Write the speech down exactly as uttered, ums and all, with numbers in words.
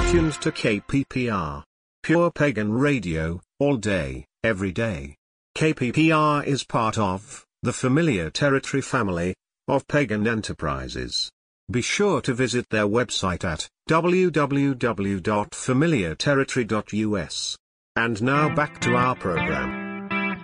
tuned to K P P R. Pure Pagan Radio, all day, every day. K P P R is part of the Familiar Territory family of Pagan Enterprises. Be sure to visit their website at w w w dot familiar territory dot u s. And now back to our program.